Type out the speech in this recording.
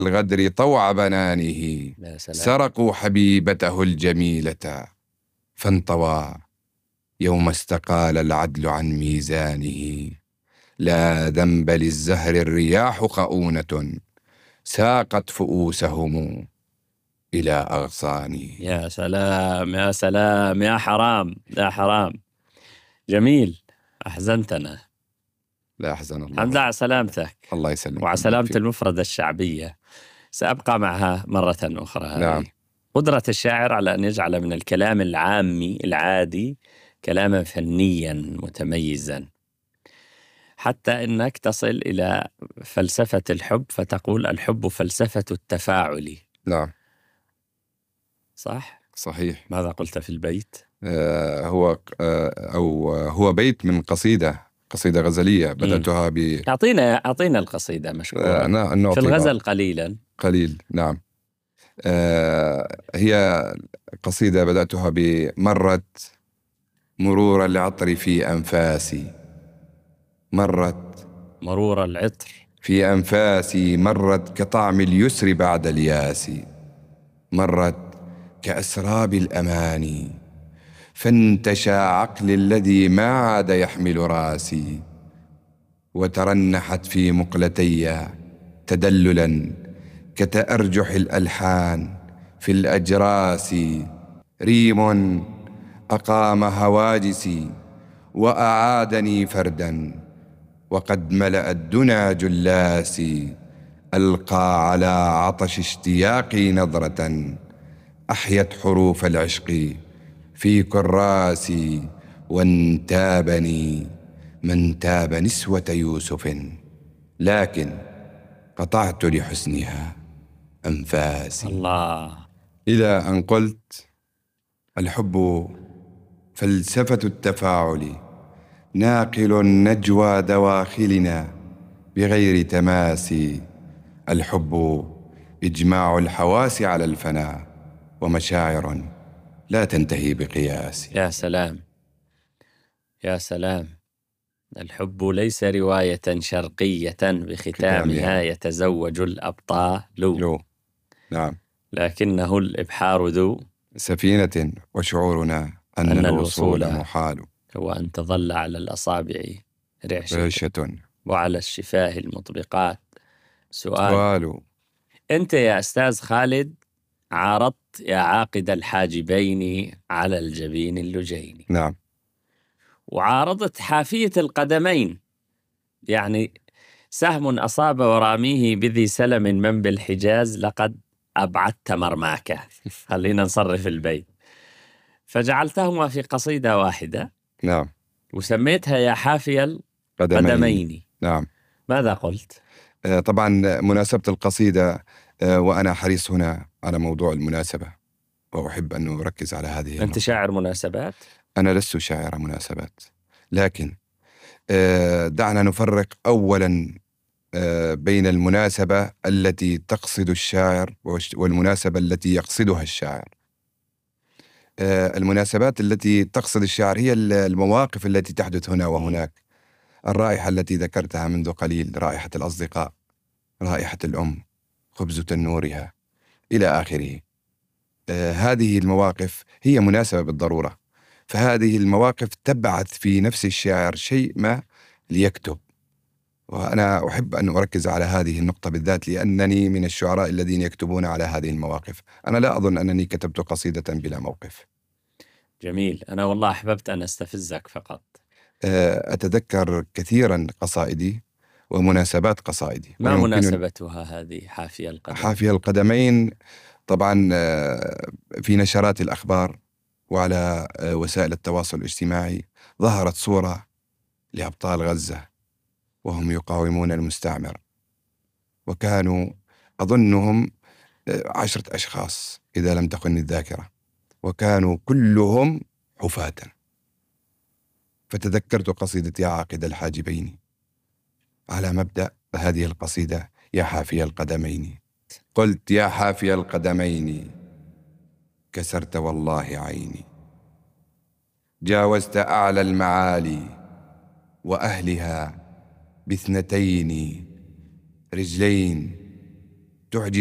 الغدر طوع بنانه، يا سلام. سرقوا حبيبته الجميلة فانطوى يوم استقال العدل عن ميزانه. لا ذنب للزهر الرياح قؤونة، ساقت فؤوسهم إلى أغصانه. يا سلام يا سلام، يا حرام يا حرام. جميل، أحزنتنا. لا أحزن الله. الحمد لله على سلامتك. الله يسلمك. وعلى سلامة المفردة الشعبية. سأبقى معها مرة أخرى. نعم. قدرة الشاعر على أن يجعل من الكلام العامي العادي كلاما فنيا متميزا، حتى أنك تصل إلى فلسفة الحب فتقول الحب فلسفة التفاعل. نعم صح؟ صحيح. ماذا قلت في البيت؟ هو بيت من قصيدة غزلية بدأتها أعطينا القصيدة مشكورة. في الغزل قليل. نعم. هي قصيدة بدأتها بمرت مرور العطر في أنفاسي، مرت مرور العطر في أنفاسي، مرت كطعم اليسر بعد الياس، مرت كأسراب الأماني، فانتشى عقلي الذي ما عاد يحمل راسي، وترنحت في مقلتي تدللا كتأرجح الألحان في الأجراس. ريم أقام هواجسي وأعادني فردا، وقد ملأ الدنا جلاسي. ألقى على عطش اشتياقي نظرة، أحيت حروف العشق في كراسي. وانتابني من تاب نسوة يوسف، لكن قطعت لحسنها أنفاسي. الله. إلى أن قلت: الحب فلسفة التفاعل، ناقل النجوى دواخلنا بغير تماس. الحب إجماع الحواس على الفناء، ومشاعر لا تنتهي بقياس. يا سلام يا سلام. الحب ليس رواية شرقية بختامها يتزوج الأبطال، نعم، لكنه الإبحار ذو سفينة، وشعورنا أن الوصول محال. وأن تظل على الأصابع رعشة، وعلى الشفاه المطبقات سؤال. أنت يا أستاذ خالد عارضت يا عاقد الحاجبين على الجبين اللجين. نعم. وعارضت حافية القدمين، يعني سهم أصاب وراميه بذي سلم من بالحجاز لقد أبعدت مرماك. خلينا نصرف البيت. فجعلتهما في قصيدة واحدة. نعم. وسميتها يا حافي القدمين. نعم. ماذا قلت؟ طبعا مناسبة القصيدة، وأنا حريص هنا على موضوع المناسبة، وأحب أن أركز على هذه النقطة. أنت شاعر مناسبات؟ أنا لست شاعر مناسبات، لكن دعنا نفرق أولا بين المناسبة التي تقصد الشاعر والمناسبة التي يقصدها الشاعر. المناسبات التي تقصد الشاعر هي المواقف التي تحدث هنا وهناك، الرائحة التي ذكرتها منذ قليل، رائحة الأصدقاء، رائحة الأم، خبز تنورها، إلى آخره. هذه المواقف هي مناسبة بالضرورة، فهذه المواقف تبعث في نفس الشاعر شيء ما ليكتب. وأنا أحب أن أركز على هذه النقطة بالذات، لأنني من الشعراء الذين يكتبون على هذه المواقف. أنا لا أظن أنني كتبت قصيدة بلا موقف. جميل. أنا والله أحببت أن أستفزك فقط. أتذكر كثيرا قصائدي ومناسبات قصائدي. ما مناسبتها هذه حافية القدمين؟ حافية القدمين طبعا في نشرات الأخبار وعلى وسائل التواصل الاجتماعي ظهرت صورة لأبطال غزة وهم يقاومون المستعمر، وكانوا أظنهم 10 أشخاص إذا لم تخن الذاكرة، وكانوا كلهم حفاة. فتذكرت قصيدة يا عاقد الحاجبين على مبدأ هذه القصيدة: يا حافي القدمين. قلت: يا حافي القدمين كسرت والله عيني، جاوزت أعلى المعالي وأهلها ب2 رجلين، تعجز